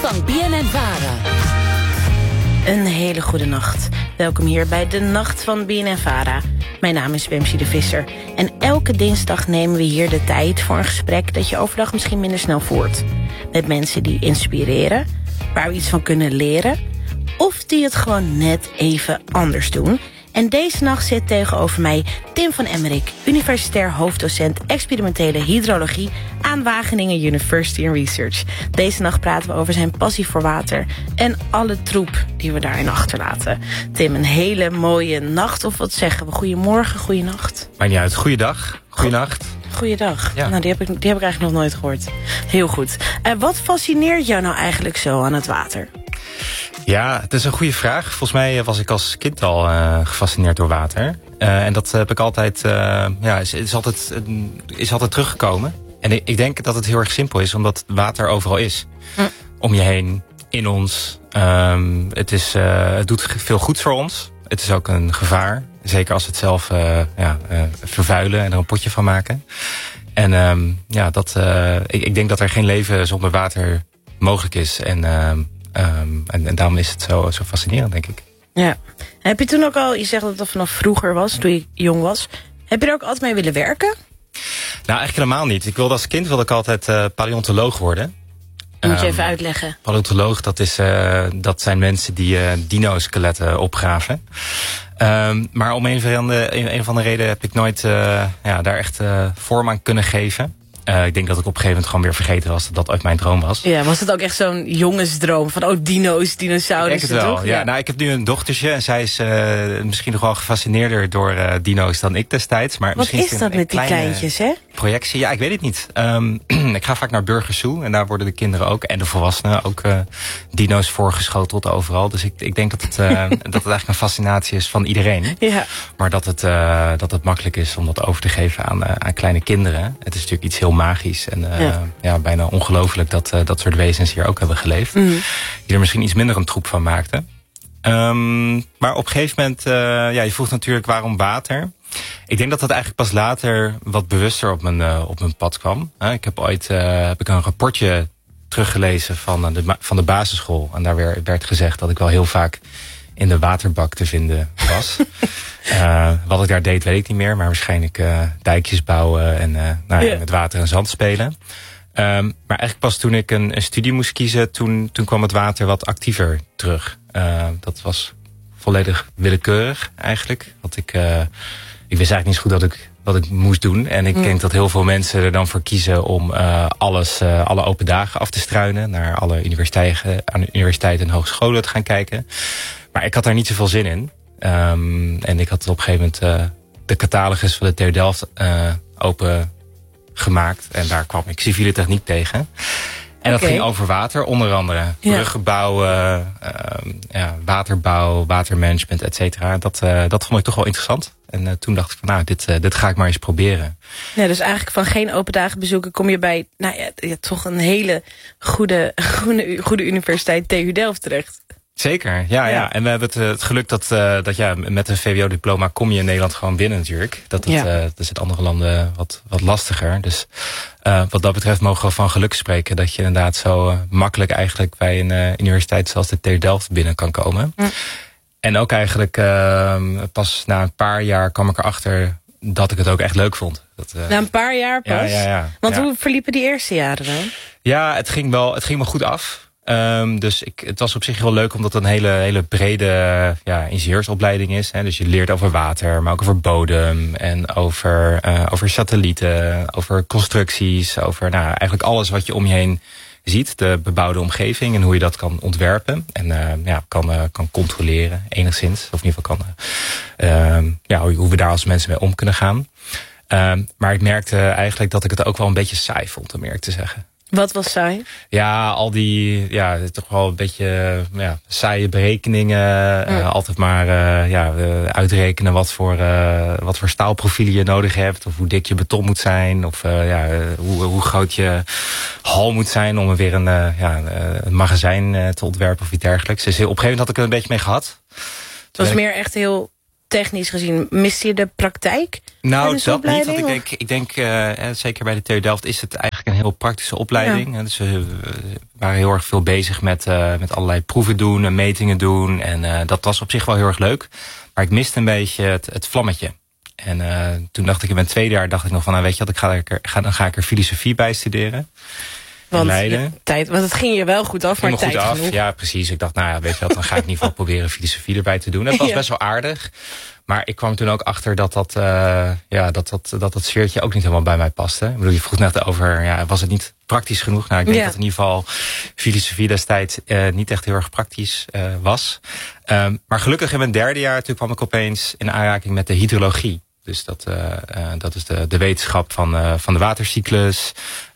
van BNNVARA. Een hele goede nacht. Welkom hier bij de Nacht van BNNVARA. Mijn naam is Wemsie de Visser. En elke dinsdag nemen we hier de tijd voor een gesprek dat je overdag misschien minder snel voert. Met mensen die inspireren, waar we iets van kunnen leren, of die het gewoon net even anders doen. En deze nacht zit tegenover mij Tim van Emmerik, universitair hoofddocent experimentele hydrologie aan Wageningen University Research. Deze nacht praten we over zijn passie voor water en alle troep die we daarin achterlaten. Tim, een hele mooie nacht, of wat zeggen we? Goedemorgen, goeienacht. Maakt niet uit. Goeiedag, goeienacht. Goeiedag. Ja. Nou, die heb ik eigenlijk nog nooit gehoord. Heel goed. Wat fascineert jou nou eigenlijk zo aan het water? Ja, het is een goede vraag. Volgens mij was ik als kind al gefascineerd door water. En dat heb ik altijd, is altijd teruggekomen. En ik denk dat het heel erg simpel is, omdat water overal is. Om je heen, in ons. Het doet veel goeds voor ons. Het is ook een gevaar. Zeker als we het zelf vervuilen en er een potje van maken. En ik denk dat er geen leven zonder water mogelijk is. En daarom is het zo fascinerend, denk ik. Ja. Heb je toen ook al, je zegt dat het vanaf vroeger was, toen je jong was. Heb je er ook altijd mee willen werken? Nou, eigenlijk helemaal niet. Als kind wilde ik altijd paleontoloog worden. Moet je even uitleggen. Paleontoloog, dat zijn mensen die dino-skeletten opgraven. Maar om een of andere reden heb ik nooit daar echt vorm aan kunnen geven. Ik denk dat ik op een gegeven moment gewoon weer vergeten was dat uit mijn droom was. Ja, was het ook echt zo'n jongensdroom van dino's, dinosaurussen? Ik denk het wel, toch? ja. Nou, ik heb nu een dochtertje en zij is misschien nog wel gefascineerder door dino's dan ik destijds. Maar wat is dat met die kleintjes, hè? Projectie, ja, ik weet het niet. Ik ga vaak naar Burgers Zoo en daar worden de kinderen ook en de volwassenen ook dino's voorgeschoteld overal. Dus ik denk dat het eigenlijk een fascinatie is van iedereen. Ja. Maar dat het makkelijk is om dat over te geven aan kleine kinderen. Het is natuurlijk iets heel magisch en bijna ongelooflijk dat soort wezens hier ook hebben geleefd. Die er misschien iets minder een troep van maakten. Maar op een gegeven moment, je vroeg natuurlijk waarom water. Ik denk dat dat eigenlijk pas later wat bewuster op mijn pad kwam. Ik heb ooit een rapportje teruggelezen van de basisschool. En daar werd gezegd dat ik wel heel vaak in de waterbak te vinden was. Wat ik daar deed, weet ik niet meer. Maar waarschijnlijk dijkjes bouwen en met water en zand spelen. Maar eigenlijk pas toen ik een studie moest kiezen, toen kwam het water wat actiever terug. Dat was volledig willekeurig eigenlijk. Want ik wist eigenlijk niet zo goed wat ik moest doen. En ik denk dat heel veel mensen er dan voor kiezen om alle open dagen af te struinen. Naar alle universiteiten en hogescholen te gaan kijken. Maar ik had daar niet zoveel zin in. En ik had op een gegeven moment de catalogus van de TU Delft open gemaakt. En daar kwam ik civiele techniek tegen. En dat ging over water, onder andere. Bruggen bouwen, waterbouw, watermanagement, et cetera. Dat vond ik toch wel interessant. En toen dacht ik van, dit ga ik maar eens proberen. Ja, dus eigenlijk van geen open dagen bezoeken kom je bij toch een hele goede universiteit TU Delft terecht. Zeker, ja. En we hebben het geluk dat met een VWO-diploma kom je in Nederland gewoon binnen natuurlijk. Dat is in andere landen wat lastiger. Dus wat dat betreft mogen we van geluk spreken dat je inderdaad zo makkelijk eigenlijk bij een universiteit zoals de TU Delft binnen kan komen. En ook eigenlijk pas na een paar jaar kwam ik erachter dat ik het ook echt leuk vond. Na een paar jaar pas? Ja. Want hoe verliepen die eerste jaren dan? Ja, het ging wel goed af. Dus het was op zich heel leuk omdat het een hele brede ingenieursopleiding is. Hè. Dus je leert over water, maar ook over bodem en over satellieten, over constructies, over eigenlijk alles wat je om je heen ziet. De bebouwde omgeving en hoe je dat kan ontwerpen en kan controleren enigszins. Of in ieder geval hoe we daar als mensen mee om kunnen gaan. Maar ik merkte eigenlijk dat ik het ook wel een beetje saai vond, om eerlijk te zeggen. Wat was saai? Ja, al die, toch wel een beetje saaie berekeningen. Altijd maar uitrekenen wat voor staalprofielen je nodig hebt. Of hoe dik je beton moet zijn. Of hoe groot je hal moet zijn om weer een magazijn te ontwerpen of iets dergelijks. Dus op een gegeven moment had ik er een beetje mee gehad. Het was meer echt heel technisch gezien, mist je de praktijk? Nou, dat niet. Want ik denk zeker bij de TU Delft is het eigenlijk een heel praktische opleiding. Ja. Dus we waren heel erg veel bezig met allerlei proeven doen en metingen doen. En dat was op zich wel heel erg leuk. Maar ik miste een beetje het vlammetje. En toen dacht ik in mijn tweede jaar nog van, weet je wat, dan ga ik er filosofie bij studeren. Want het ging je wel goed af, maar tijd genoeg. Ja, precies. Ik dacht, weet je wat, dan ga ik in ieder geval proberen filosofie erbij te doen. Dat was best wel aardig. Maar ik kwam toen ook achter dat sfeertje ook niet helemaal bij mij paste. Ik bedoel, je vroeg net over, was het niet praktisch genoeg? Nou, ik denk dat in ieder geval filosofie destijds niet echt heel erg praktisch was. Maar gelukkig in mijn derde jaar, toen kwam ik opeens in aanraking met de hydrologie. Dus dat is de wetenschap van de watercyclus.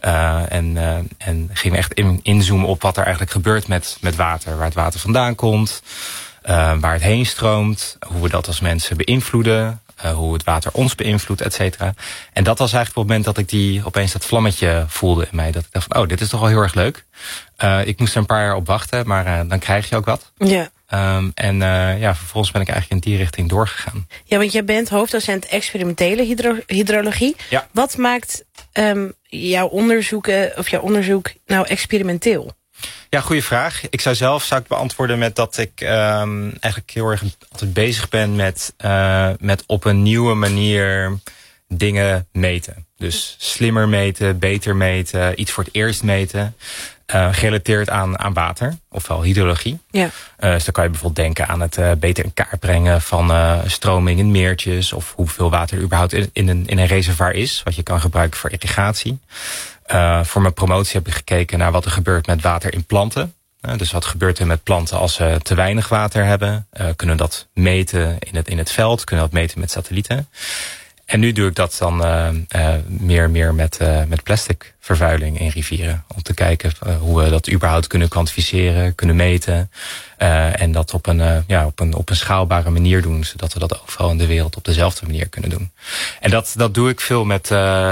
En ging echt inzoomen op wat er eigenlijk gebeurt met water. Waar het water vandaan komt. Waar het heen stroomt. Hoe we dat als mensen beïnvloeden. Hoe het water ons beïnvloedt, et cetera. En dat was eigenlijk het moment dat ik opeens dat vlammetje voelde in mij. Dat ik dacht van, dit is toch wel heel erg leuk. Ik moest er een paar jaar op wachten, maar dan krijg je ook wat. Ja. Vervolgens ben ik eigenlijk in die richting doorgegaan. Ja, want jij bent hoofddocent experimentele hydrologie. Ja. Wat maakt jouw onderzoek nou experimenteel? Ja, goede vraag. Ik zou ik beantwoorden met dat ik eigenlijk heel erg altijd bezig ben met op een nieuwe manier dingen meten. Dus slimmer meten, beter meten, iets voor het eerst meten. Gerelateerd aan water, ofwel hydrologie. Ja. Dus dan kan je bijvoorbeeld denken aan het beter in kaart brengen van stroming in meertjes. Of hoeveel water er überhaupt in een reservoir is. Wat je kan gebruiken voor irrigatie. Voor mijn promotie heb ik gekeken naar wat er gebeurt met water in planten. Dus wat gebeurt er met planten als ze te weinig water hebben? Kunnen we dat meten in het veld? Kunnen we dat meten met satellieten? En nu doe ik dat dan meer met plastic vervuiling in rivieren. Om te kijken hoe we dat überhaupt kunnen kwantificeren, kunnen meten. En dat op een schaalbare manier doen. Zodat we dat overal in de wereld op dezelfde manier kunnen doen. En dat doe ik veel met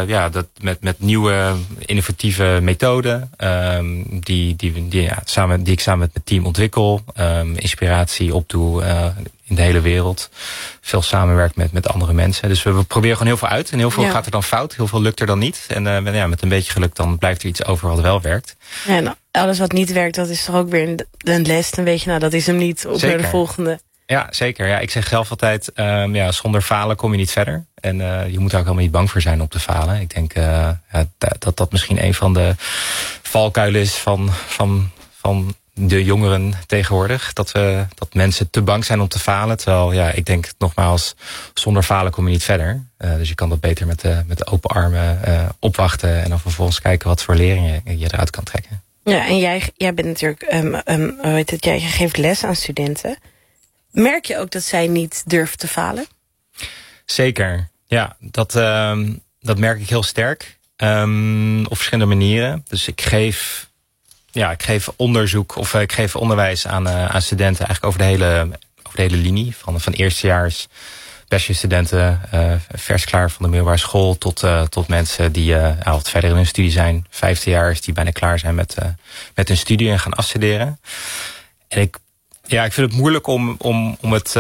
nieuwe innovatieve methoden. Die ik samen met mijn team ontwikkel. Inspiratie opdoe in de hele wereld. Veel samenwerkt met andere mensen. Dus we proberen gewoon heel veel uit. En heel veel gaat er dan fout. Heel veel lukt er dan niet. En met een beetje geluk dan blijft er iets over wat wel werkt. Ja, nou, alles wat niet werkt, dat is toch ook weer een les. Dan weet je, dat is hem niet. Op naar de volgende. Ja, zeker. Ja, ik zeg zelf altijd, zonder falen kom je niet verder. En je moet er ook helemaal niet bang voor zijn om te falen. Ik denk dat misschien een van de valkuilen is van de jongeren tegenwoordig. Dat mensen te bang zijn om te falen. Terwijl, ik denk nogmaals, zonder falen kom je niet verder. Dus je kan dat beter met de open armen opwachten. En dan vervolgens kijken wat voor leringen je eruit kan trekken. Ja, en jij bent natuurlijk, jij geeft les aan studenten. Merk je ook dat zij niet durven te falen? Zeker, ja. Dat merk ik heel sterk. Op verschillende manieren. Dus ik geef onderzoek of ik geef onderwijs aan studenten eigenlijk over de hele linie. Van eerstejaars, bachelorstudenten, vers klaar van de middelbare school tot mensen die wat verder in hun studie zijn. Vijfdejaars die bijna klaar zijn met hun studie en gaan afstuderen. En ik vind het moeilijk om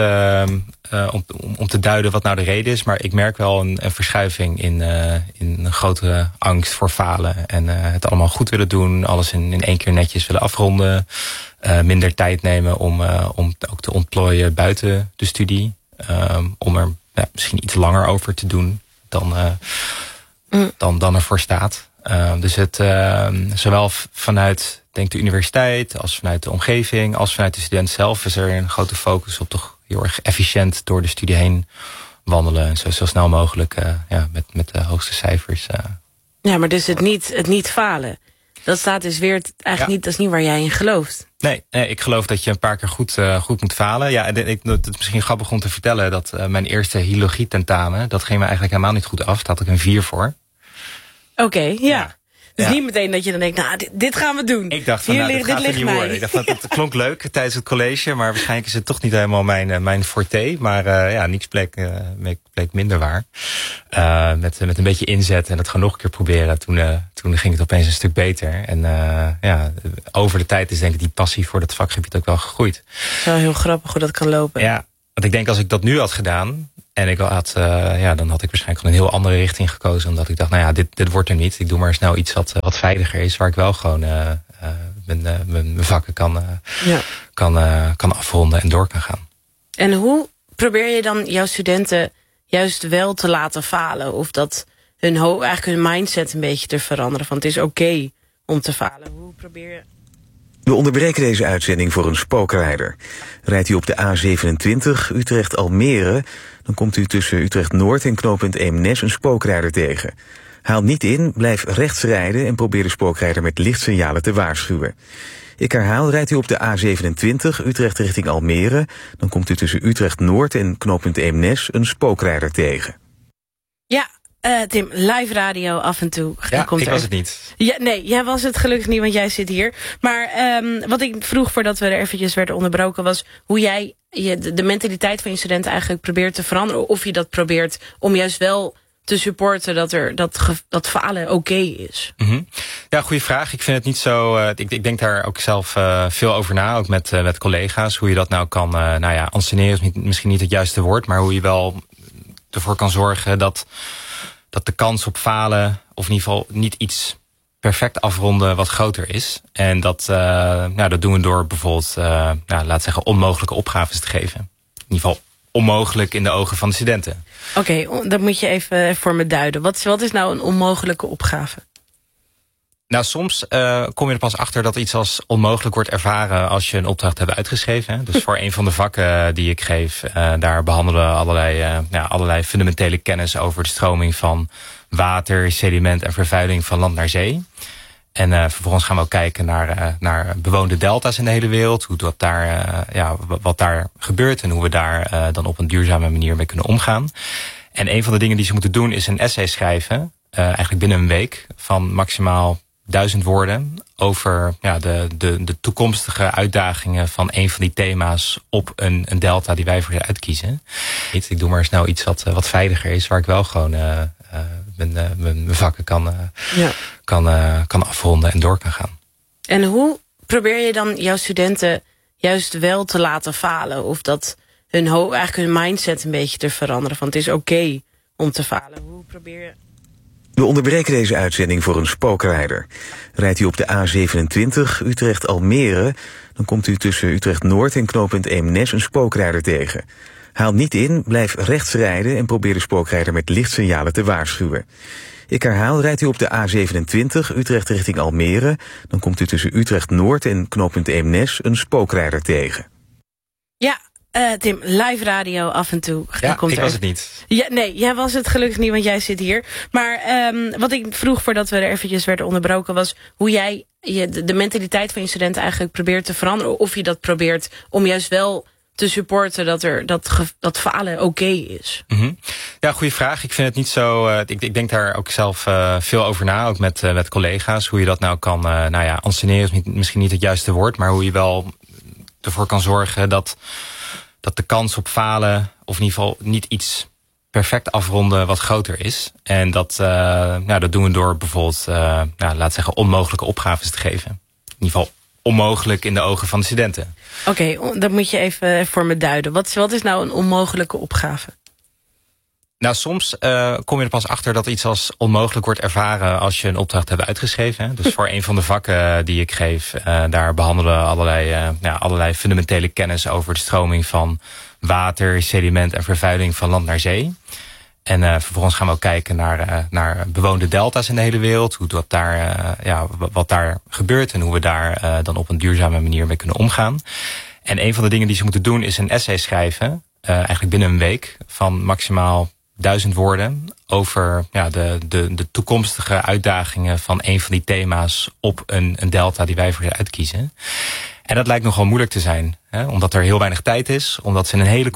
te duiden wat nou de reden is. Maar ik merk wel een verschuiving in een grotere angst voor falen. En het allemaal goed willen doen. Alles in één keer netjes willen afronden. Minder tijd nemen om ook te ontplooien buiten de studie. Om er misschien iets langer over te doen dan ervoor staat. Dus het zowel vanuit de universiteit als vanuit de omgeving als vanuit de student zelf is er een grote focus op toch heel erg efficiënt door de studie heen wandelen. En zo snel mogelijk met de hoogste cijfers. Ja, maar dus het niet falen. Dat staat dus weer eigenlijk niet, dat is niet waar jij in gelooft. Nee, ik geloof dat je een paar keer goed moet falen. Ja, het is misschien grappig om te vertellen dat mijn eerste hydrologie tentamen, dat ging me eigenlijk helemaal niet goed af. Daar had ik een 4 voor. Oké, ja. Dus niet meteen dat je dan denkt, dit gaan we doen. Ik dacht van, dit gaat er niet worden. Ik dacht, het klonk leuk tijdens het college, maar waarschijnlijk is het toch niet helemaal mijn forte. Maar niets bleek minder waar. Met een beetje inzet en het gewoon nog een keer proberen. Toen ging het opeens een stuk beter. En over de tijd is denk ik die passie voor dat vakgebied ook wel gegroeid. Het is wel heel grappig hoe dat kan lopen. Ja. Want ik denk als ik dat nu had gedaan en ik had, dan had ik waarschijnlijk gewoon een heel andere richting gekozen. Omdat ik dacht, nou ja, dit wordt er niet. Ik doe maar snel iets wat veiliger is, waar ik wel gewoon mijn vakken kan afronden en door kan gaan. En hoe probeer je dan jouw studenten juist wel te laten falen? Of dat eigenlijk hun mindset een beetje te veranderen? Van het is oké om te falen. Hoe probeer je... We onderbreken deze uitzending voor een spookrijder. Rijdt u op de A27 Utrecht-Almere, dan komt u tussen Utrecht-Noord en knooppunt Eemnes een spookrijder tegen. Haal niet in, blijf rechts rijden en probeer de spookrijder met lichtsignalen te waarschuwen. Ik herhaal, rijdt u op de A27 Utrecht richting Almere, dan komt u tussen Utrecht-Noord en knooppunt Eemnes een spookrijder tegen. Ja, Tim, live radio af en toe. Ja, ik was het niet. Ja, nee, jij was het gelukkig niet, want jij zit hier. Maar wat ik vroeg voordat we er eventjes werden onderbroken was hoe jij de mentaliteit van je studenten eigenlijk probeert te veranderen. Of je dat probeert om juist wel te supporten dat falen oké is. Mm-hmm. Ja, goede vraag. Ik vind het niet zo... Ik denk daar ook zelf veel over na, ook met collega's. Hoe je dat nou kan... anseneren is misschien niet het juiste woord, maar hoe je wel ervoor kan zorgen dat de kans op falen, of in ieder geval niet iets perfect afronden, wat groter is. En dat doen we door bijvoorbeeld, laten zeggen, onmogelijke opgaves te geven. In ieder geval onmogelijk in de ogen van de studenten. Oké, dat moet je even voor me duiden. Wat is nou een onmogelijke opgave? Nou, soms kom je er pas achter dat iets als onmogelijk wordt ervaren als je een opdracht hebt uitgeschreven. Hè? Dus voor een van de vakken die ik geef, daar behandelen we allerlei fundamentele kennis over de stroming van water, sediment en vervuiling van land naar zee. En vervolgens gaan we ook kijken naar bewoonde delta's in de hele wereld. Hoe dat wat daar gebeurt en hoe we daar dan op een duurzame manier mee kunnen omgaan. En een van de dingen die ze moeten doen is een essay schrijven. Eigenlijk binnen een week van maximaal 1000 woorden over de toekomstige uitdagingen van een van die thema's op een delta die wij voor je uitkiezen. Ik doe maar snel iets wat veiliger is, waar ik wel gewoon mijn vakken kan afronden en door kan gaan. En hoe probeer je dan jouw studenten juist wel te laten falen? Of dat eigenlijk hun mindset een beetje te veranderen? Van het is oké om te falen. Hoe probeer je... We onderbreken deze uitzending voor een spookrijder. Rijdt u op de A27 Utrecht-Almere, dan komt u tussen Utrecht-Noord en knooppunt Eemnes een spookrijder tegen. Haal niet in, blijf rechts rijden en probeer de spookrijder met lichtsignalen te waarschuwen. Ik herhaal, rijdt u op de A27 Utrecht richting Almere, dan komt u tussen Utrecht-Noord en knooppunt Eemnes een spookrijder tegen. Ja, Tim, live radio af en toe. Ja, ik was het niet. Ja, nee, jij was het gelukkig niet, want jij zit hier. Maar wat ik vroeg voordat we er eventjes werden onderbroken was hoe jij de mentaliteit van je studenten eigenlijk probeert te veranderen. Of je dat probeert om juist wel te supporten dat falen oké is. Mm-hmm. Ja, goede vraag. Ik vind het niet zo... Ik denk daar ook zelf veel over na, ook met collega's. Hoe je dat nou kan... anseneren is misschien niet het juiste woord, maar hoe je wel ervoor kan zorgen dat de kans op falen, of in ieder geval niet iets perfect afronden, wat groter is. En dat doen we door bijvoorbeeld, laten zeggen, onmogelijke opgaves te geven. In ieder geval onmogelijk in de ogen van de studenten. Oké, dat moet je even voor me duiden. Wat is nou een onmogelijke opgave? Nou, soms kom je er pas achter dat iets als onmogelijk wordt ervaren als je een opdracht hebt uitgeschreven. Hè? Dus voor een van de vakken die ik geef, daar behandelen we allerlei fundamentele kennis over de stroming van water, sediment en vervuiling van land naar zee. En vervolgens gaan we ook kijken naar bewoonde delta's in de hele wereld. Hoe dat daar, wat daar gebeurt en hoe we daar dan op een duurzame manier mee kunnen omgaan. En een van de dingen die ze moeten doen is een essay schrijven, eigenlijk binnen een week, van maximaal 1000 woorden over de toekomstige uitdagingen van een van die thema's op een delta die wij voor je uitkiezen. En dat lijkt nogal moeilijk te zijn, hè? Omdat er heel weinig tijd is, omdat ze in een hele